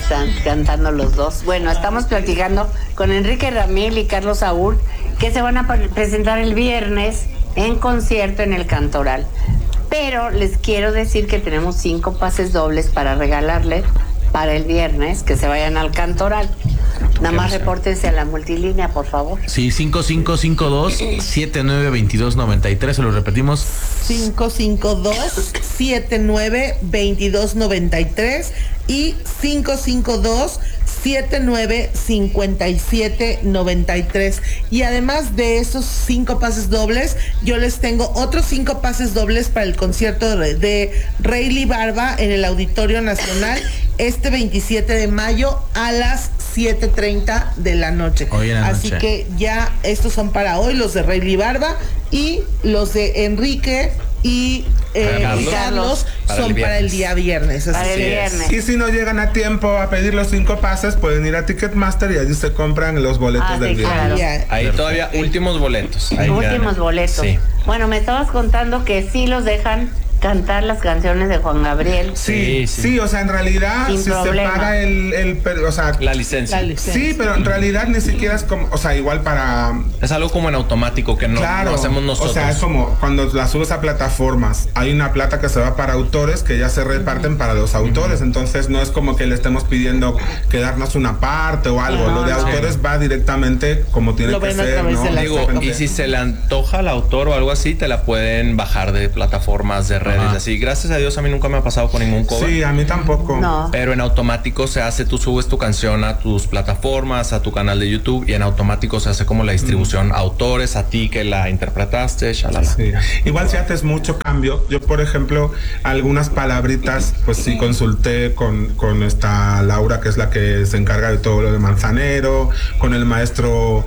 están cantando los dos. Bueno, estamos platicando con Enrique Ramiel y Carlos Saúl, que se van a presentar el viernes en concierto en el Cantoral. Pero les quiero decir que tenemos 5 pases dobles para regalarle para el viernes, que se vayan al Cantoral. Nada más repórtense a la multilínea, por favor. Sí, 5552-792293, se lo repetimos. 552-792293 y 552-795793. Y además de esos 5 pases dobles, yo les tengo otros 5 pases dobles para el concierto de Rayleigh Barba en el Auditorio Nacional este 27 de mayo a las 7:30 de la noche. Así que ya estos son para hoy, los de Rayleigh Barba, y los de Enrique y Carlos son para el día viernes. Para el viernes. Y si no llegan a tiempo a pedir los 5 pases, pueden ir a Ticketmaster y allí se compran los boletos del viernes. Claro. Ahí todavía últimos boletos. Últimos boletos. Sí. Bueno, me estabas contando que sí los dejan cantar las canciones de Juan Gabriel. Sí, o sea, en realidad sin si problema. se paga o sea, la licencia. Sí, pero en realidad ni siquiera es como, o sea, igual para... Es algo como en automático que no hacemos nosotros. O sea, es como cuando la subes a plataformas, hay una plata que se va para autores que ya se reparten para los autores, entonces no es como que le estemos pidiendo que darnos una parte o algo, lo de autores va directamente como tiene que ser, ¿no? Digo, y si se le antoja al autor o algo así, te la pueden bajar de plataformas de redes así. Gracias a Dios a mí nunca me ha pasado con ningún cover. Sí, a mí tampoco. No. Pero en automático se hace, tú subes tu canción a tus plataformas, a tu canal de YouTube, y en automático se hace como la distribución a autores, a ti que la interpretaste, shalala. Sí. Igual si haces mucho cambio, yo por ejemplo, algunas palabritas, pues sí consulté con esta Laura, que es la que se encarga de todo lo de Manzanero, con el maestro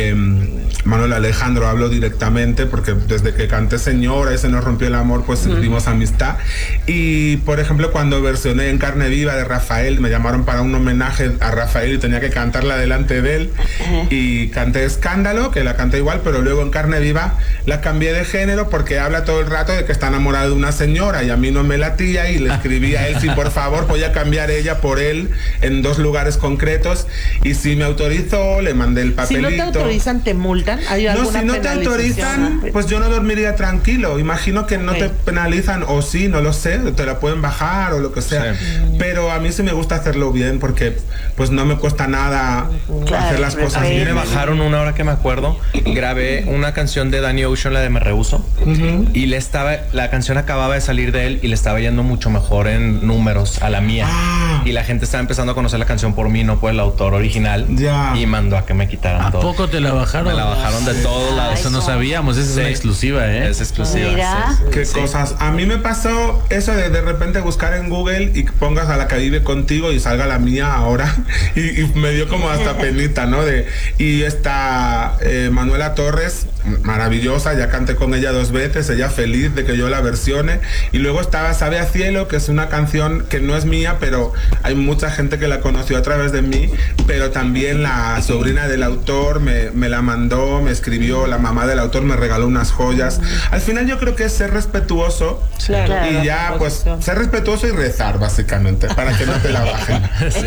Manuel Alejandro hablo directamente, porque desde que canté Señora y se nos rompió el amor, pues vimos amistad. Y por ejemplo, cuando versioné En Carne Viva de Rafael, me llamaron para un homenaje a Rafael y tenía que cantarla delante de él, y canté Escándalo, que la canté igual, pero luego En Carne Viva la cambié de género porque habla todo el rato de que está enamorado de una señora y a mí no me latía, y le escribí a él si por favor podía cambiar ella por él en 2 lugares concretos, y si me autorizó, le mandé el papelito. Si no te autorizan, ¿te multan? ¿Hay alguna si no te autorizan, pues yo no dormiría tranquilo. Imagino que no te penalizan, o sí, no lo sé, te la pueden bajar o lo que sea, pero a mí sí me gusta hacerlo bien porque pues no me cuesta nada hacer las cosas bien. A mí me bajaron una hora que me acuerdo, grabé una canción de Danny Ocean, la de Me Rehuso, y la canción acababa de salir de él y le estaba yendo mucho mejor en números a la mía, y la gente estaba empezando a conocer la canción por mí, no por el autor original, y mandó a que me quitaran todo. ¿A poco te la bajaron? Me la bajaron de todos lados. Eso no sabíamos, esa es una exclusiva, Es exclusiva. Mira. Qué cosas. A mí me pasó eso de repente buscar en Google y pongas a la que vive contigo y salga la mía ahora, y me dio como hasta penita, ¿no? Y esta Manuela Torres, maravillosa, ya canté con ella 2 veces, ella feliz de que yo la versione, y luego estaba Sabe a Cielo, que es una canción que no es mía, pero hay mucha gente que la conoció a través de mí, pero también la sobrina del autor me la mandó, me escribió, la mamá del autor me regaló unas joyas. Al final yo creo que es ser respetuoso, y ya pues ser respetuoso y rezar básicamente para que no te la bajen.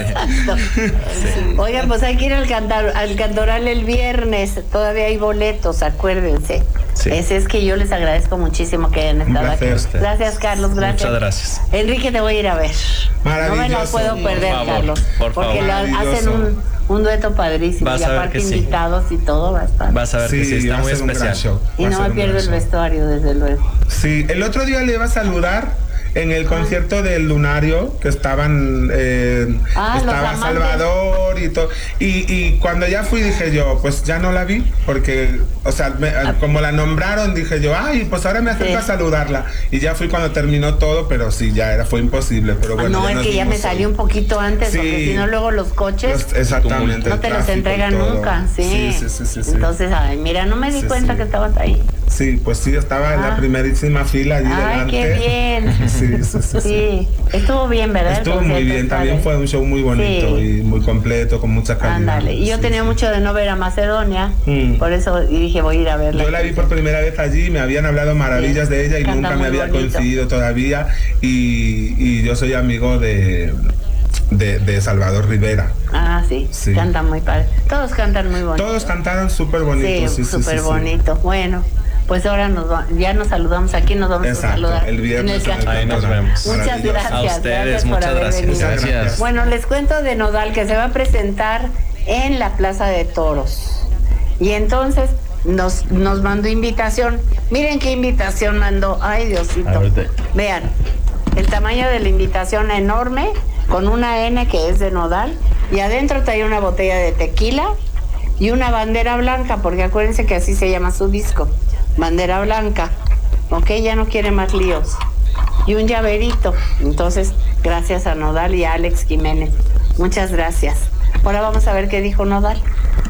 Oigan, pues hay que ir al Cantoral el viernes, todavía hay boletos, acuérdense. Es que yo les agradezco muchísimo que hayan estado aquí. Gracias, Carlos, gracias. Muchas gracias. Enrique, te voy a ir a ver. No me lo puedo perder, Carlos, porque hacen un dueto padrísimo, y aparte invitados y todo va a estar. Vas a ver que sí, está muy especial. Y no me pierdo el vestuario, desde luego. Sí, el otro día le iba a saludar en el concierto del Lunario, que estaba Salvador y todo, y cuando ya fui dije yo, pues ya no la vi, porque, o sea, como la nombraron, dije yo, ay, pues ahora me acerco a saludarla, y ya fui cuando terminó todo, pero sí, fue imposible, pero bueno. No, es que ya me salió un poquito antes, porque si no luego los coches, exactamente, no te los entregan nunca, sí. Entonces, ay, mira, no me di cuenta que estabas ahí. Sí, pues sí, estaba en la primerísima fila allí delante. Ay, qué bien. Sí, estuvo bien, ¿verdad? Estuvo muy bien, también fue un show muy bonito y muy completo, con mucha calidad. Ándale, y yo tenía mucho de no ver a Macedonia, por eso dije voy a ir a verla. Yo la vi por primera vez allí, me habían hablado maravillas de ella y nunca me había coincidido todavía, y yo soy amigo de de Salvador Rivera. Ah, sí, Sí. cantan muy padre. Todos cantan muy bonito. Todos cantaron súper bonito. Sí, súper bonito. Bueno, pues ahora ya nos saludamos aquí, nos vamos Exacto, a saludar. el viernes en el Ahí nos vemos. Muchas Maravilloso. gracias. A ustedes, gracias por muchas haber gracias. venido. Gracias. Bueno, les cuento de Nodal que se va a presentar en la Plaza de Toros. Y entonces nos mandó invitación. Miren qué invitación mandó. Ay, Diosito. Ahorita. Vean, el tamaño de la invitación enorme, con una N que es de Nodal, y adentro trae una botella de tequila y una bandera blanca, porque acuérdense que así se llama su disco, bandera blanca. Ok, ya no quiere más líos. Y un llaverito. Entonces, gracias a Nodal y a Alex Jiménez. Muchas gracias. Ahora vamos a ver qué dijo Nodal.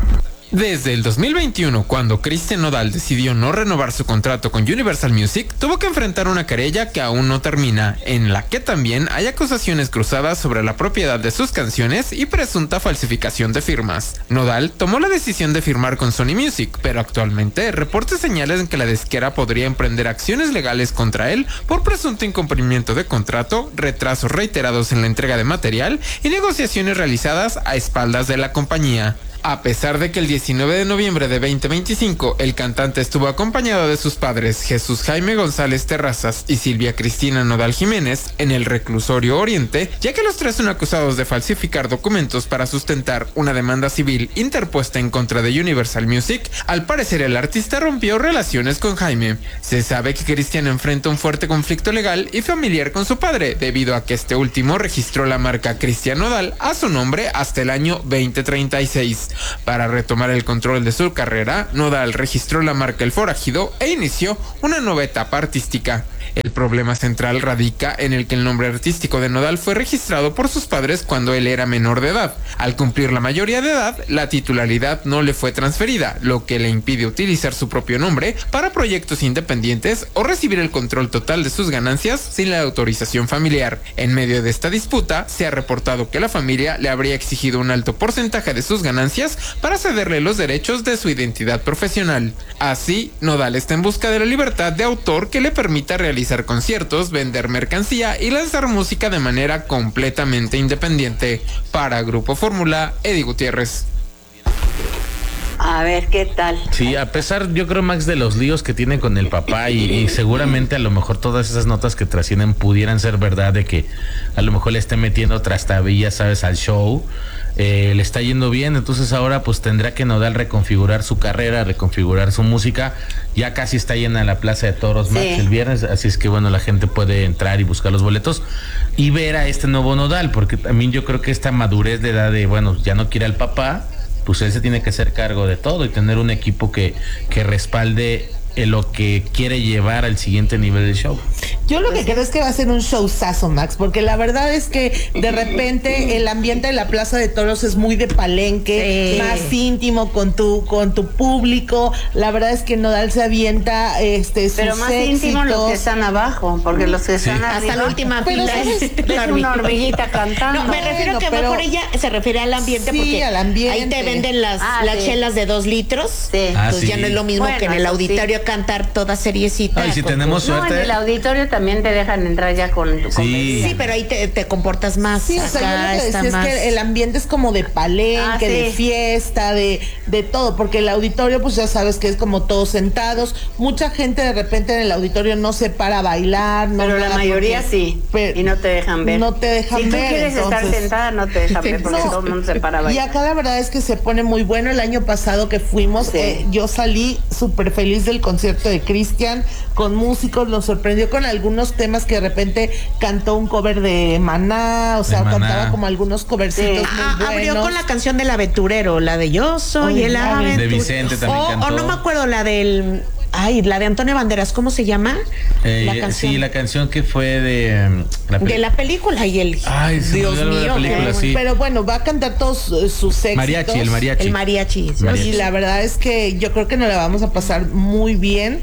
Desde el 2021, cuando Cristian Nodal decidió no renovar su contrato con Universal Music, tuvo que enfrentar una querella que aún no termina, en la que también hay acusaciones cruzadas sobre la propiedad de sus canciones y presunta falsificación de firmas. Nodal tomó la decisión de firmar con Sony Music, pero actualmente reportes señalan que la disquera podría emprender acciones legales contra él por presunto incumplimiento de contrato, retrasos reiterados en la entrega de material y negociaciones realizadas a espaldas de la compañía. A pesar de que el 19 de noviembre de 2025 el cantante estuvo acompañado de sus padres Jesús Jaime González Terrazas y Silvia Cristina Nodal Jiménez en el reclusorio Oriente, ya que los tres son acusados de falsificar documentos para sustentar una demanda civil interpuesta en contra de Universal Music, al parecer el artista rompió relaciones con Jaime. Se sabe que Cristian enfrenta un fuerte conflicto legal y familiar con su padre, debido a que este último registró la marca Cristian Nodal a su nombre hasta el año 2036. Para retomar el control de su carrera, Nodal registró la marca El Forajido e inició una nueva etapa artística. El problema central radica en el que el nombre artístico de Nodal fue registrado por sus padres cuando él era menor de edad. Al cumplir la mayoría de edad, la titularidad no le fue transferida, lo que le impide utilizar su propio nombre para proyectos independientes o recibir el control total de sus ganancias sin la autorización familiar. En medio de esta disputa, se ha reportado que la familia le habría exigido un alto porcentaje de sus ganancias para cederle los derechos de su identidad profesional. Así, Nodal está en busca de la libertad de autor que le permita realizar conciertos, vender mercancía y lanzar música de manera completamente independiente. Para Grupo Fórmula, Eddie Gutiérrez. A ver qué tal. Sí, a pesar, yo creo, Max, de los líos que tiene con el papá y seguramente a lo mejor todas esas notas que trascienden pudieran ser verdad, de que a lo mejor le esté metiendo trastabillas, ¿sabes?, al show. Le está yendo bien, entonces ahora pues tendrá que Nodal reconfigurar su carrera, reconfigurar su música. Ya casi está llena la Plaza de Toros, Max, el viernes, así es que bueno, la gente puede entrar y buscar los boletos y ver a este nuevo Nodal, porque también yo creo que esta madurez de edad de, bueno, ya no quiere al papá, pues él se tiene que hacer cargo de todo y tener un equipo que respalde lo que quiere llevar al siguiente nivel del show. Yo lo que creo es que va a ser un showzazo, Max, porque la verdad es que de repente el ambiente de la Plaza de Toros es muy de palenque, más íntimo con tu público. La verdad es que Nodal se avienta pero sus más éxitos. íntimo los que están abajo, porque los que están arriba, hasta la última pero fila ¿sabes? es una hormiguita cantando. No, me refiero que a lo mejor ella se refiere al ambiente, Sí, porque al ambiente. ahí te venden las sí. chelas de 2 litros. Sí. Entonces ya no es lo mismo Bueno, que en el eso auditorio cantar toda seriecita. Ay, si con tenemos tu- No, en suerte. el auditorio también te dejan entrar ya con Sí, pero ahí te comportas más. Sí, o sea, yo acá lo que está decía es más. que el ambiente es como de palenque, de fiesta, de todo, porque el auditorio, pues ya sabes que es como todos sentados. Mucha gente de repente en el auditorio no se para a bailar. No pero la nada, mayoría porque- sí, pero- y no te dejan ver. No te dejan si ver. tú quieres estar entonces- sentada, no te dejan ver, porque No, todo el mundo se para a y bailar. acá la verdad es que se pone muy bueno. El año pasado que fuimos, yo salí súper feliz del concierto de Cristian, con músicos, nos sorprendió con algunos temas que de repente cantó un cover de Maná, o sea, Maná. cantaba como algunos covercitos muy buenos. Abrió con la canción del aventurero, la de Yo soy Oye, el aventurero. De Vicente también cantó. O no me acuerdo, la del... Ay, la de Antonio Banderas, ¿cómo se llama? La canción. Sí, la canción que fue de De la película y el... Ay, se me Dios olvidó la mío. película, sí. Pero bueno, va a cantar todos sus éxitos. Mariachi, el mariachi. El mariachi. Y la verdad es que yo creo que nos la vamos a pasar muy bien.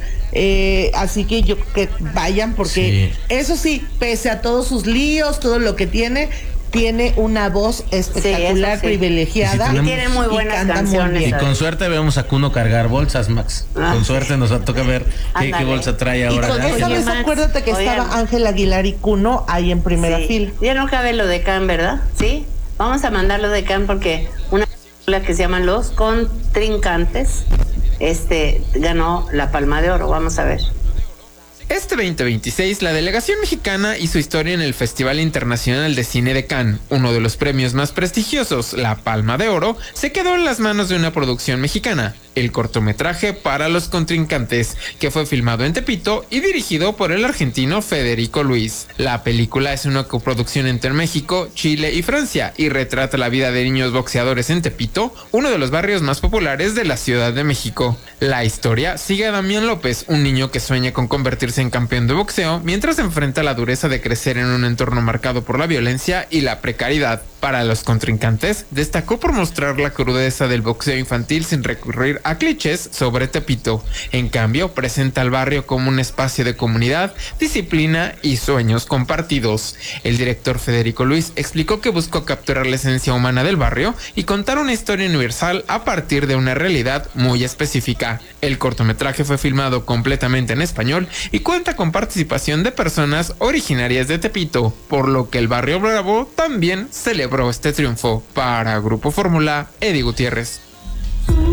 Así que yo creo que vayan, porque eso sí, pese a todos sus líos, todo lo que tiene una voz espectacular, eso sí. privilegiada. Y si tenemos- tiene muy buenas canta muy canciones. bien. Y con suerte vemos a Kuno cargar bolsas, Max. Con suerte nos toca ver qué Ándale. bolsa trae ahora. con Esa Oye, vez Max, acuérdate que oigan. estaba Ángel Aguilar y Cuno ahí en primera Sí. fila. Ya no cabe lo de Can, ¿verdad? ¿Sí? vamos a mandarlo de Cannes porque una película que se llama Los Contrincantes, ganó la Palma de Oro. Vamos a ver. Este 2026, la delegación mexicana hizo historia en el Festival Internacional de Cine de Cannes. Uno de los premios más prestigiosos, la Palma de Oro, se quedó en las manos de una producción mexicana, el cortometraje Para los Contrincantes, que fue filmado en Tepito y dirigido por el argentino Federico Luis. La película es una coproducción entre México, Chile y Francia y retrata la vida de niños boxeadores en Tepito, uno de los barrios más populares de la Ciudad de México. La historia sigue a Damián López, un niño que sueña con convertirse en campeón de boxeo mientras enfrenta la dureza de crecer en un entorno marcado por la violencia y la precariedad. Para los Contrincantes, destacó por mostrar la crudeza del boxeo infantil sin recurrir a clichés sobre Tepito. En cambio, presenta al barrio como un espacio de comunidad, disciplina y sueños compartidos. El director Federico Luis explicó que buscó capturar la esencia humana del barrio y contar una historia universal a partir de una realidad muy específica. El cortometraje fue filmado completamente en español y cuenta con participación de personas originarias de Tepito, por lo que el barrio Bravo también celebró este triunfo. Para Grupo Fórmula, Eddie Gutiérrez.